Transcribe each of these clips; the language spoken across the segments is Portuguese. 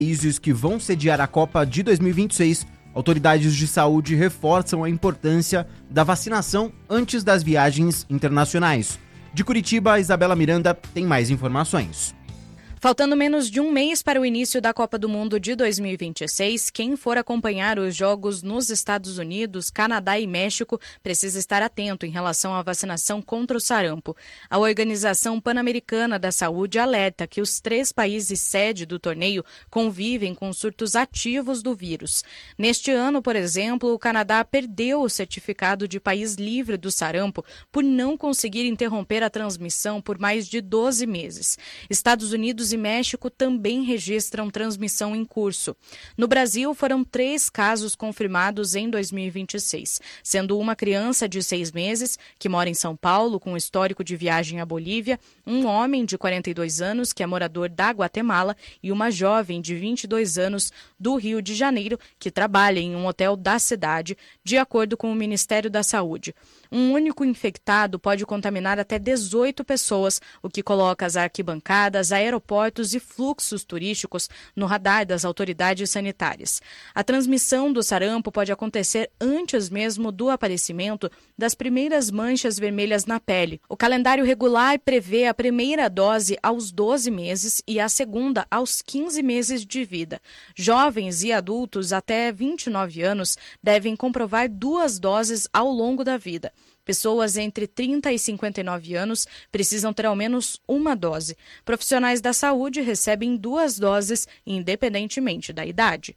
países que vão sediar a Copa de 2026, autoridades de saúde reforçam a importância da vacinação antes das viagens internacionais. De Curitiba, Isabela Miranda tem mais informações. Faltando menos de um mês para o início da Copa do Mundo de 2026, quem for acompanhar os jogos nos Estados Unidos, Canadá e México precisa estar atento em relação à vacinação contra o sarampo. A Organização Pan-Americana da Saúde alerta que os 3 países sede do torneio convivem com surtos ativos do vírus. Neste ano, por exemplo, o Canadá perdeu o certificado de país livre do sarampo por não conseguir interromper a transmissão por mais de 12 meses. Estados Unidos e México também registram transmissão em curso. No Brasil, foram 3 casos confirmados em 2026, sendo uma criança de 6 meses, que mora em São Paulo, com histórico de viagem à Bolívia, um homem de 42 anos, que é morador da Guatemala, e uma jovem de 22 anos do Rio de Janeiro, que trabalha em um hotel da cidade, de acordo com o Ministério da Saúde. Um único infectado pode contaminar até 18 pessoas, o que coloca as arquibancadas, aeroportos e fluxos turísticos no radar das autoridades sanitárias. A transmissão do sarampo pode acontecer antes mesmo do aparecimento das primeiras manchas vermelhas na pele. O calendário regular prevê a primeira dose aos 12 meses e a segunda aos 15 meses de vida. Jovens e adultos até 29 anos devem comprovar 2 doses ao longo da vida. Pessoas entre 30 e 59 anos precisam ter ao menos uma dose. Profissionais da saúde recebem 2 doses, independentemente da idade.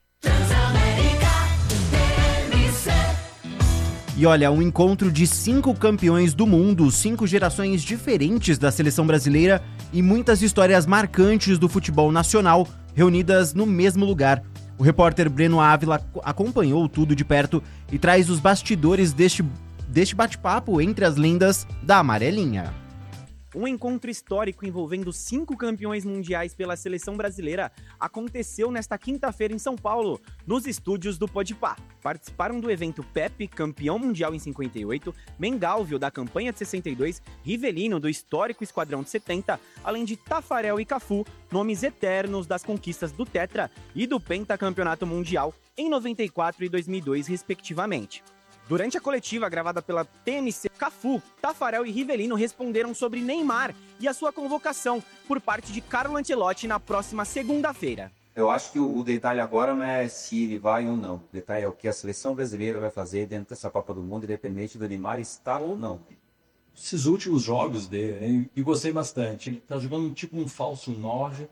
E olha, um encontro de 5 campeões do mundo, 5 gerações diferentes da seleção brasileira e muitas histórias marcantes do futebol nacional reunidas no mesmo lugar. O repórter Breno Ávila acompanhou tudo de perto e traz os bastidores deste bate-papo entre as lendas da amarelinha. Um encontro histórico envolvendo 5 campeões mundiais pela seleção brasileira aconteceu nesta quinta-feira em São Paulo, nos estúdios do Podpah. Participaram do evento Pepe, campeão mundial em 58, Mengalvio, da campanha de 62, Rivelino, do histórico esquadrão de 70, além de Tafarel e Cafu, nomes eternos das conquistas do Tetra e do Pentacampeonato Mundial em 94 e 2002, respectivamente. Durante a coletiva gravada pela TMC, Cafu, Tafarel e Rivelino responderam sobre Neymar e a sua convocação por parte de Carlo Ancelotti na próxima segunda-feira. Eu acho que o detalhe agora não é se ele vai ou não. O detalhe é o que a seleção brasileira vai fazer dentro dessa Copa do Mundo, independente do Neymar estar ou não. Esses últimos jogos dele, e gostei bastante. Ele está jogando um falso 9,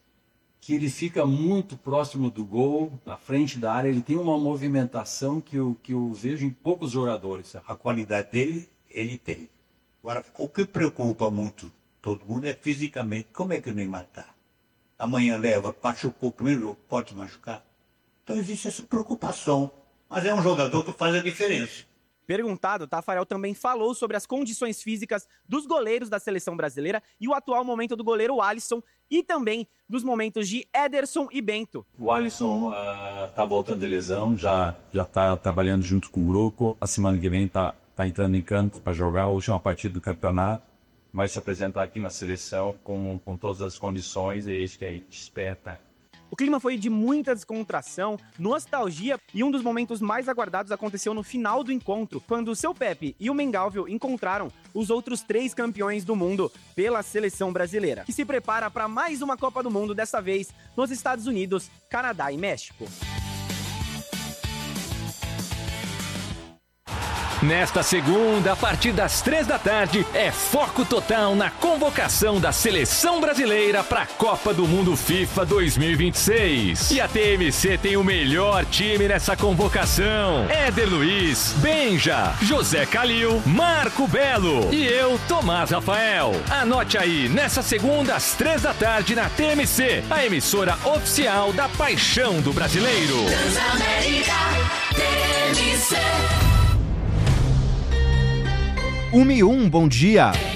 que ele fica muito próximo do gol, na frente da área. Ele tem uma movimentação que eu vejo em poucos jogadores. A qualidade dele, ele tem. Agora, o que preocupa muito todo mundo é fisicamente. Como é que o Neymar está? Amanhã machucou o primeiro jogo, pode machucar. Então existe essa preocupação. Mas é um jogador que faz a diferença. Perguntado, Tafarel também falou sobre as condições físicas dos goleiros da seleção brasileira e o atual momento do goleiro Alisson e também dos momentos de Ederson e Bento. O Alisson está voltando de lesão, já está trabalhando junto com o grupo. A semana que vem está entrando em campo para jogar a última partida do campeonato. Vai se apresentar aqui na seleção com todas as condições, e é isso que a gente espera. O clima foi de muita descontração, nostalgia, e um dos momentos mais aguardados aconteceu no final do encontro, quando o seu Pepe e o Mengalvio encontraram os outros 3 campeões do mundo pela seleção brasileira, que se prepara para mais uma Copa do Mundo, dessa vez nos Estados Unidos, Canadá e México. Nesta segunda, a partir das 3 da tarde, é foco total na convocação da seleção brasileira para a Copa do Mundo FIFA 2026. E a TMC tem o melhor time nessa convocação: Éder Luiz, Benja, José Calil, Marco Belo e eu, Tomás Rafael. Anote aí, nessa segunda, às 3 da tarde, na TMC, a emissora oficial da paixão do brasileiro. Transamérica, TMC. 1 e 1, bom dia.